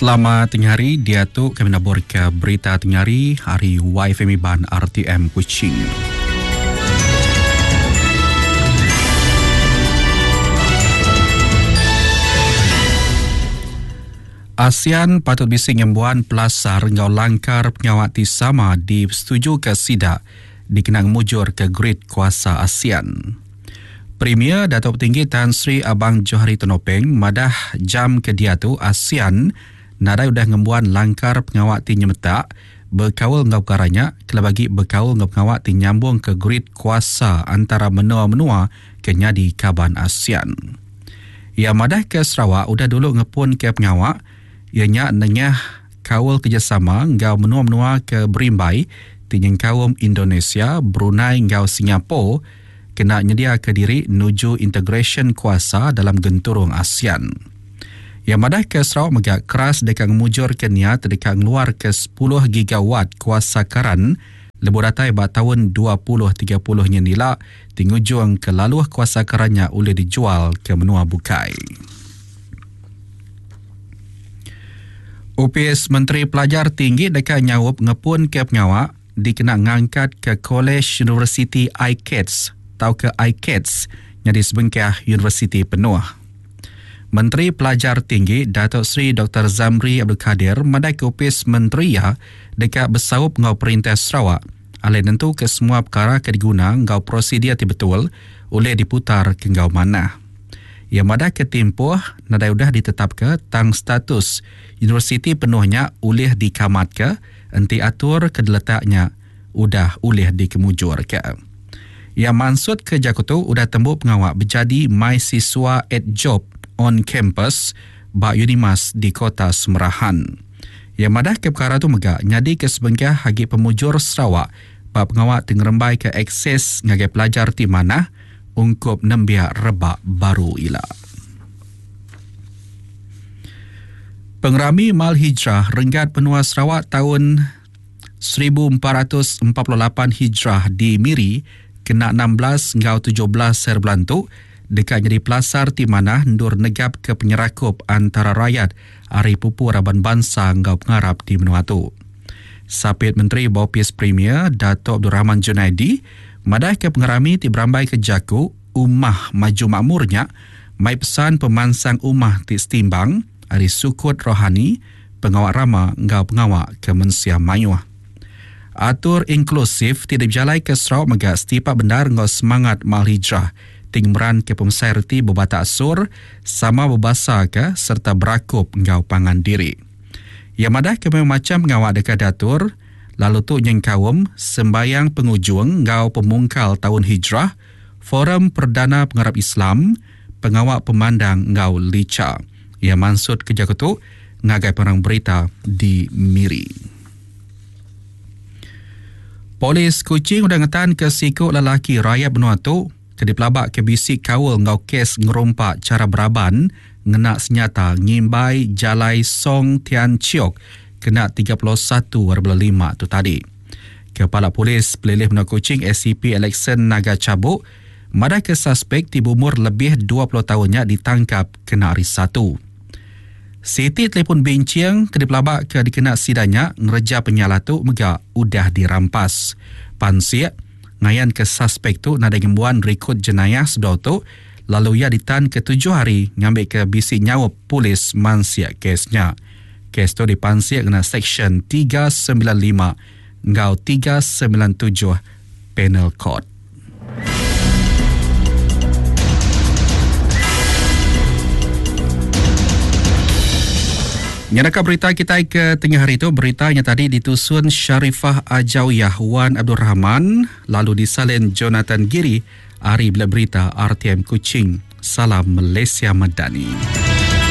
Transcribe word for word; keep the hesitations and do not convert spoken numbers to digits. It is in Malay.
Selamat tengah hari, dia tu kami nak ke berita tengah hari, hari Y F M Ban R T M Kuching. ASEAN patut bising embuan pelasar ngau langkar pengawati sama di setuju ke sidak dikenang mujur ke grid kuasa ASEAN. Premier Datuk Tinggi Tan Sri Abang Johari Tonopeng madah jam ke dia tu ASEAN nadai udah ngembuan langkar pengawati nyemetak berkawal ngau karanya kala bagi berkawal ngau pengawati nyambung ke grid kuasa antara menua-menua ke nyadi kaban ASEAN. Ia madah ke Sarawak udah dulu ngepun ke pengawak ianya nengah kawal kerjasama ngau menua-menua ke Berimbai tinyeng kawum Indonesia, Brunei ngau Singapura kena nyedia ke diri nuju integration kuasa dalam genturung ASEAN. Yang madah ke Sarawak megak keras dekat mujur ke niat dekat ngeluar ke sepuluh gigawatt kuasa karan lebih datai bat tahun dua ribu tiga puluh nya nila tingujung ke laluh kuasa karannya boleh dijual ke menua bukai. U P S Menteri Pelajar Tinggi dekat nyawup ngepun ke pengawak dikena ngangkat ke College University I C A T S atau ke I C A T S yang disebengkah Universiti Penuh. Menteri Pelajar Tinggi Datuk Seri Doktor Zamri Abdul Kadir madai ke U P S Menteri ya dekat bersaup ngau Perintah Sarawak alai nentu ke semua perkara ke diguna ngau prosedur ti betul oleh diputar ke ngau mana. Ia madai ke tempoh nadai udah ditetap ke tang status Universiti Penuhnya oleh dikamat ke enti atur ke letaknya udah oleh dikemujur ke. Ia maksud ke Jakutu udah tembuk pengawak berjadi mai siswa at job on campus Bak Unimas di Kota Semerahan. Yang madah ke perkara tu megak nyadi ke sebengkah hagi pemujur Sarawak bak pengawak tengerembai ke akses ngagai pelajar ti mana ungkup nembia rebak baru ila. Pengerami Mal Hijrah Renggat Penua Sarawak tahun seribu empat ratus empat puluh lapan Hijrah di Miri kena enam belas ngau tujuh belas Serbelantuk dekat jadi pelasar ti mana ndur negap ke penyerakup antara rakyat Ari Pupu Raban Bangsa ngau pengarap di menua tu. Sapit Menteri Bopis Premier Datuk Abdul Rahman Junaidi madai ke pengerami ti berambai ke Jaku Umah Maju Makmurnya mai pesan pemansang umah ti setimbang Ari Sukut Rohani pengawak rama ngau pengawak ke Mensia Mayuah. Atur inklusif tidak berjalai ke Sarawak megak setiap benar ngau semangat Mal Hijrah tingmeran ke pemsairti berbata asur sama berbasa ke serta berakup ngau pangan diri. Yang madah ke macam ngawak dekat datur lalu tu nyeng kawum sembayang pengujung ngau pemungkal tahun hijrah Forum Perdana Pengarap Islam pengawak pemandang ngau lica. Ia maksud ke Jakutu ngagai perang berita di Miri. Polis Kuching udah ngetan ke sikuk lelaki rakyat benua tu ke dipelabak ke bisik kawal ngau kes ngerompak cara beraban ngena senyata ngimbai Jalai Song Tian Chiok kena tiga puluh satu warga lima tu tadi. Kepala Polis Pelilih Benua Kuching S C P Alexan Naga Cabuk madai ke suspek tiba umur lebih dua puluh tahunnya ditangkap kena hari satu. Siti telefon bincang ke dipelabak ke dikena sidanya ngereja penyalah tu mega udah dirampas. Pansiak ngayan ke suspek tu nada gembuan rekod jenayah sedau tu lalu ia ditan ke tujuh hari ngambil ke bisik nyawa polis mansiak kesnya. Kes tu dipansiak kena Seksyen tiga sembilan lima ngau tiga sembilan tujuh Penal Code. Nyadakah berita kita ke tengah hari itu, beritanya tadi ditusun Syarifah Ajawiyah Wan Abdul Rahman, lalu disalin Jonathan Giri, Ari Bila Berita R T M Kuching. Salam Malaysia Madani.